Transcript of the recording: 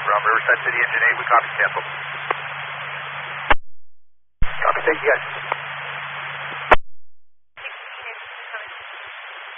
Riverside City, Engine 8, we copy, cancel. Copy, thank you guys.